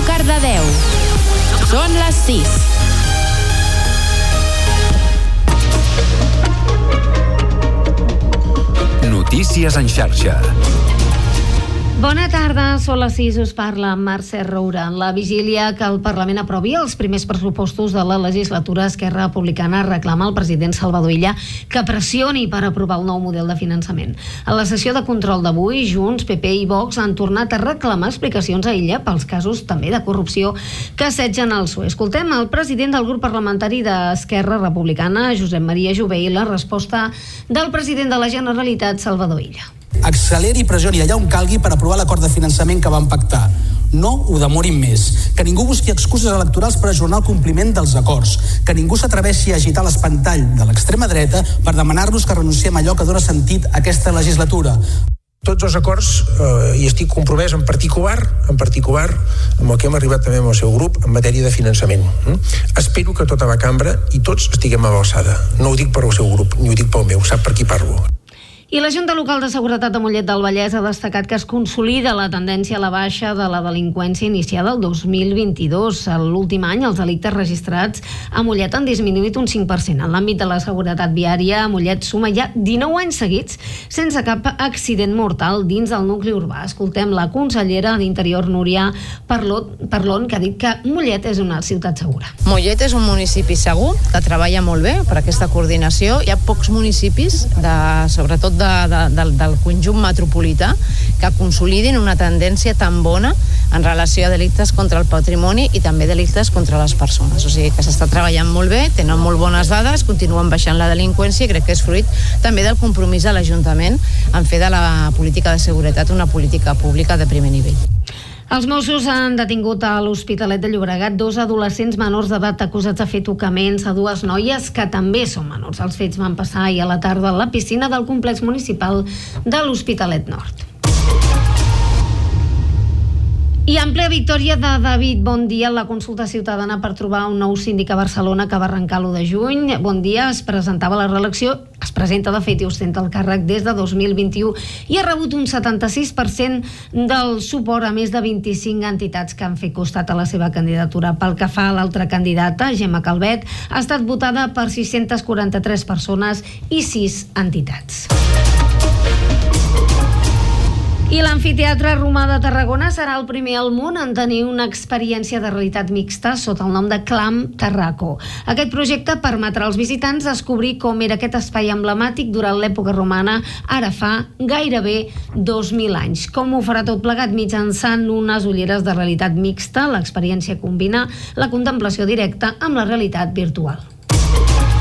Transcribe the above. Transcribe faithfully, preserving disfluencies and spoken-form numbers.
Cardedeu. Són les sis. Notícies en xarxa. Bona tarda, són les sis, us parla Mercè Roura. En la vigília que el Parlament aprovi els primers pressupostos de la legislatura, Esquerra Republicana reclama al president Salvador Illa que pressioni per aprovar el nou model de finançament. A la sessió de control d'avui, Junts, P P i Vox han tornat a reclamar explicacions a Illa pels casos també de corrupció que assetgen el P S O E. Escoltem el president del grup parlamentari d'Esquerra Republicana, Josep Maria Jové, i la resposta del president de la Generalitat, Salvador Illa. Acceleri i pressioni allà on calgui per aprovar l'acord de finançament que vam pactar. No ho demorin més. Que ningú busqui excuses electorals per ajornar el compliment dels acords. Que ningú s'atreveixi a agitar l'espantall de l'extrema dreta per demanar-nos que renunciem a allò que dona sentit a aquesta legislatura. Tots els acords, eh, i estic compromès en particular, en particular amb el que hem arribat també amb el seu grup en matèria de finançament. Mm? Espero que tota la cambra i tots estiguem a l'alçada. No ho dic per al seu grup, ni ho dic pel meu, sap per qui parlo. I la Junta Local de Seguretat de Mollet del Vallès ha destacat que es consolida la tendència a la baixa de la delinqüència iniciada el dos mil vint-i-dos. L'últim any, els delictes registrats a Mollet han disminuït un cinc per cent. En l'àmbit de la seguretat viària, Mollet suma ja dinou anys seguits sense cap accident mortal dins del nucli urbà. Escoltem la consellera d'Interior, Núria Parlon, que ha dit que Mollet és una ciutat segura. Mollet és un municipi segur, que treballa molt bé per aquesta coordinació. Hi ha pocs municipis, de, sobretot De, de, del, del conjunt metropolità, que consolidin una tendència tan bona en relació a delictes contra el patrimoni i també delictes contra les persones. O sigui que s'està treballant molt bé, tenen molt bones dades, continuen baixant la delinqüència i crec que és fruit també del compromís de l'Ajuntament en fer de la política de seguretat una política pública de primer nivell. Els Mossos han detingut a l'Hospitalet de Llobregat dos adolescents menors d'edat acusats de fer tocaments a dues noies que també són menors. Els fets van passar ahir a la tarda a la piscina del complex municipal de l'Hospitalet Nord. I àmplia victòria de David Bondia en la consulta ciutadana per trobar un nou síndic a Barcelona que va arrencar l'u de juny. Bondia es presentava a la reelecció, es presenta de fet i ostenta el càrrec des de dos mil vint-i-u i ha rebut un setanta-sis per cent del suport a més de vint-i-cinc entitats que han fet costat a la seva candidatura. Pel que fa a l'altra candidata, Gemma Calvet, ha estat votada per sis-centes quaranta-tres persones i sis entitats. I l'Amfiteatre Romà de Tarragona serà el primer al món en tenir una experiència de realitat mixta sota el nom de Clam Tarraco. Aquest projecte permetrà als visitants descobrir com era aquest espai emblemàtic durant l'època romana, ara fa gairebé dos mil anys. Com ho farà tot plegat? Mitjançant unes ulleres de realitat mixta, l'experiència combina la contemplació directa amb la realitat virtual.